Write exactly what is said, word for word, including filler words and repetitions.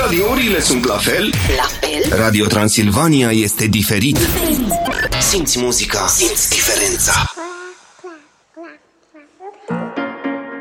radiourile sunt la fel? La fel? Radio Transilvania este diferit. Simți muzica, simți diferența.